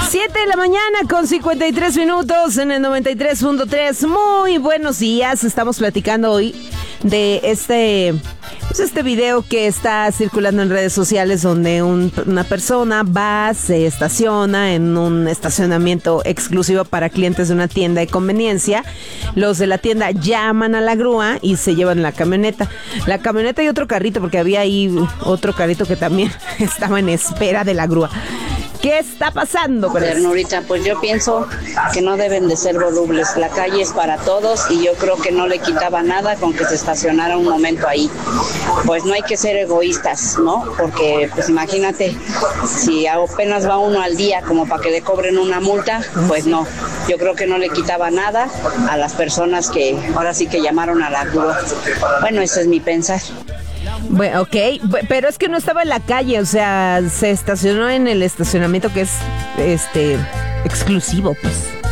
7 de la mañana con 53 minutos en el 93.3. Muy buenos días. Estamos platicando hoy de este video que está circulando en redes sociales donde una persona va, se estaciona en un estacionamiento exclusivo para clientes de una tienda de conveniencia. Los de la tienda llaman a la grúa y se llevan la camioneta. La camioneta y otro carrito, porque había ahí otro carrito que también estaba en espera de la grúa. ¿Qué está pasando? Ternurita, pues yo pienso que no deben de ser volubles. La calle es para todos y yo creo que no le quitaba nada con que se estacionara un momento ahí. Pues no hay que ser egoístas, ¿no? Porque pues imagínate, si apenas va uno al día como para que le cobren una multa, pues no. Yo creo que no le quitaba nada a las personas que ahora sí que llamaron a la grúa. Bueno, ese es mi pensar. Bueno, ok, pero es que no estaba en la calle, o sea, se estacionó en el estacionamiento que es exclusivo, pues.